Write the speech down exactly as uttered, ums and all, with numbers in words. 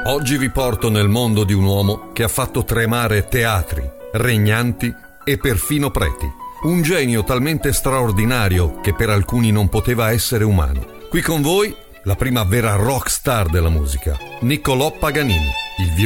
Oggi vi porto nel mondo di un uomo che ha fatto tremare teatri, regnanti e perfino preti. Un genio talmente straordinario che per alcuni non poteva essere umano. Qui con voi la prima vera rock star della musica, Niccolò Paganini, il